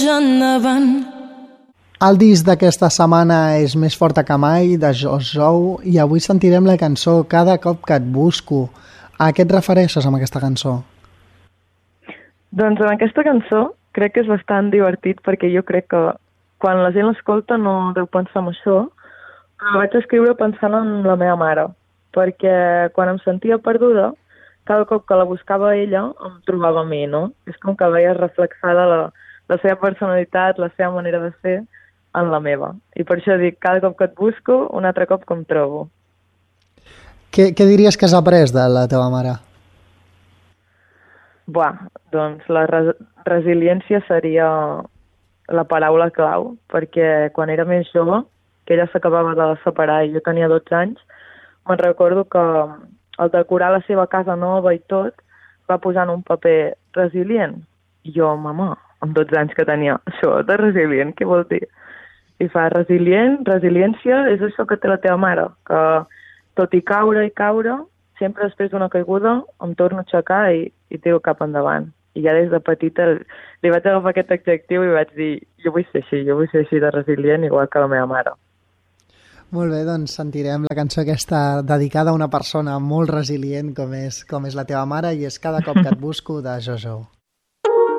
endavant. El disc d'aquesta setmana és Més forta que mai, de Josh Jou, i avui sentirem la cançó Cada cop que et busco. A què et refereixes amb aquesta cançó? Doncs en aquesta cançó crec que és bastant divertit perquè jo crec que quan la gent l'escolta no deu pensar en això, però la vaig escriure pensant en la meva mare, perquè quan em sentia perduda, cada cop que la buscava ella em trobava a mi, no? És com que veies reflexada la seva personalitat, la seva manera de ser en la meva. I per això dic, cada cop que et busco, un altre cop que em trobo. Què diries que has après de la teva mare? Buah, doncs la resiliència seria la paraula clau, perquè quan era més jove, que ella s'acabava de separar i jo tenia 12 anys, me'n recordo que al decorar la seva casa nova i tot, va posar en un paper resilient. I jo, mama, amb 12 anys que tenia, això de resilient, què vol dir? I fa resiliència és això que té la teva mare, que tot i caure, sempre després d'una caiguda em torno a aixecar i tiro cap endavant. I ja des de petita li vaig agafar aquest adjectiu i vaig dir, jo vull ser així de resilient, igual que la meva mare. Molt bé, doncs sentirem la cançó aquesta dedicada a una persona molt resilient com és la teva mare, i és Cada cop que et busco, de Jojo.